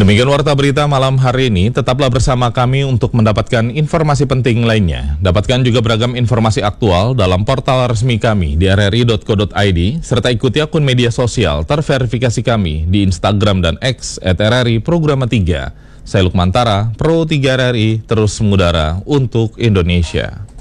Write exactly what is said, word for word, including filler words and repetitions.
Demikian Warta Berita malam hari ini, tetaplah bersama kami untuk mendapatkan informasi penting lainnya. Dapatkan juga beragam informasi aktual dalam portal resmi kami di r r i dot co dot i d, serta ikuti akun media sosial terverifikasi kami di Instagram dan X at r r i Programa tiga. Saya Lukman Tara, Pro tiga R R I, terus mengudara untuk Indonesia.